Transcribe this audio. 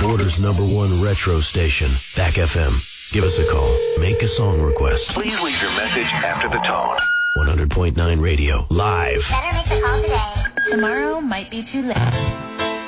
Clearwater's #1 retro station, Back FM. Give us a call. Make a song request. Please leave your message after the tone. 100.9 Radio, live. Better make the call today. Tomorrow might be too late.